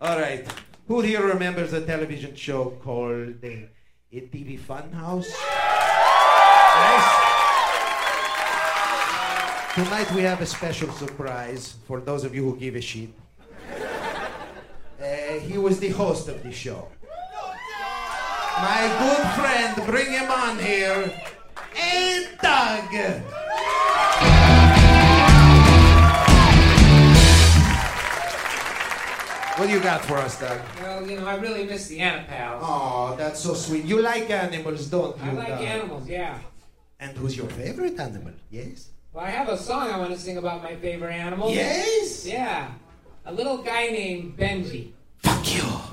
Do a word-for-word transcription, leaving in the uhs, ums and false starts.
All right. Who here remembers a television show called uh, A T V Funhouse? Yes. Tonight we have a special surprise for those of you who give a shit. Uh, he was the host of the show. My good friend, bring him on here. Hey, Doug! What do you got for us, Doug? Well, you know, I really miss the Anapals. Oh, that's so sweet. You like animals, don't you, I like Doug? animals, yeah. And who's your favorite animal? Yes? Well, I have a song I want to sing about my favorite animal. Yes? Yeah. A little guy named Benji. Fuck you!